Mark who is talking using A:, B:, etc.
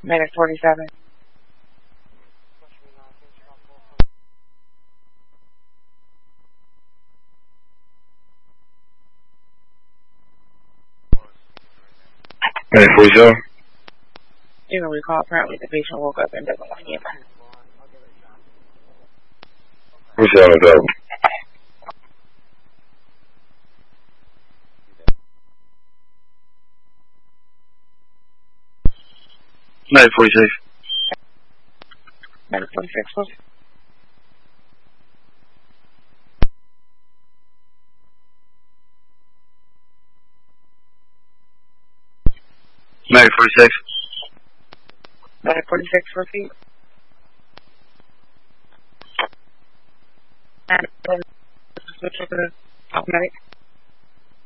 A: Medic 47.
B: Medic 47.
A: You know, we call apparently the patient woke up and doesn't want to get back.
B: Who's on the double? Medic 46.
A: Medic 46, please.
B: Medic 46.
A: Medic 46, repeat. And switch over to top medic.